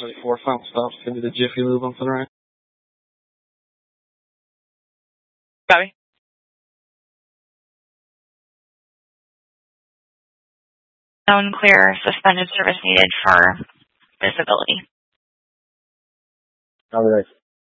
4 final stops. Can do the Jiffy Lube on Sunrise. Bobby? Known clear suspended service needed for visibility. All right.